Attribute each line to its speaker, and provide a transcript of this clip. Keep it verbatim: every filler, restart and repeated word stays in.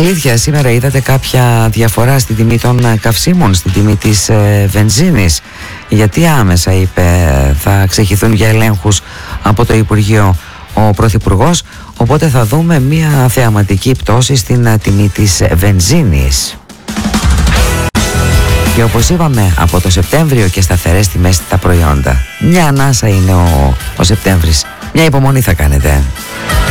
Speaker 1: Αλήθεια, σήμερα είδατε κάποια διαφορά στην τιμή των καυσίμων, στην τιμή της ε, βενζίνης? Γιατί άμεσα είπε θα ξεχυθούν για ελέγχους από το Υπουργείο ο Πρωθυπουργός, οπότε θα δούμε μια θεαματική πτώση στην ε, τιμή της βενζίνης. Και όπως είπαμε, από το Σεπτέμβριο και σταθερές τιμές στα προϊόντα. Μια ανάσα είναι ο, ο Σεπτέμβρης. Μια υπομονή θα κάνετε.